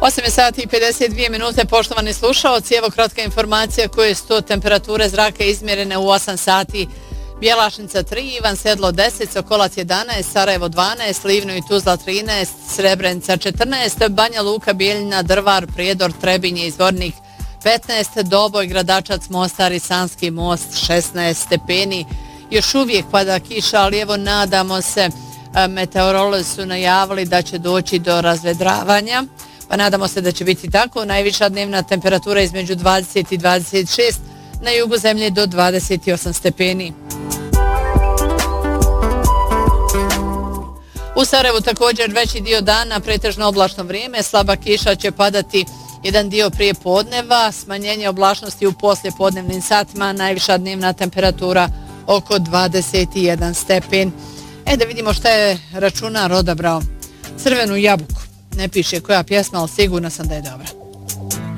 8 sati i 52 minute, poštovani slušaoci. Evo kratka informacija koje su to temperature zraka izmjerene u 8 sati. Bjelašnica 3, Ivan Sedlo 10, Sokolac 11, Sarajevo 12, Livno i Tuzla 13, Srebrenica 14, Banja Luka, Bijeljina, Drvar, Prijedor, Trebinje i Zvornik 15, Doboj, Gradačac, Mostar i Sanski most 16 stepeni. Još uvijek pada kiša, ali evo nadamo se, meteorolozi su najavili da će doći do razvedravanja, pa nadamo se da će biti tako. Najviša dnevna temperatura između 20 i 26, na jugu zemlje do 28 stepeni. U Sarajevu također veći dio dana pretežno oblačno vrijeme, slaba kiša će padati jedan dio prije podneva, smanjenje oblačnosti u poslijepodnevnim satima, najviša dnevna temperatura oko 21 stepen. Da vidimo šta je računar odabrao. Crvenu jabuku. Ne piše koja pjesma, ali sigurno sam da je dobra.